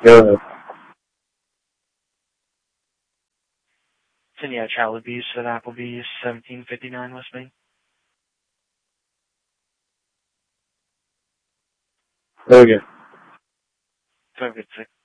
Go ahead. So yeah, child abuse at Applebee's, 1759 West Main. Okay. Perfect.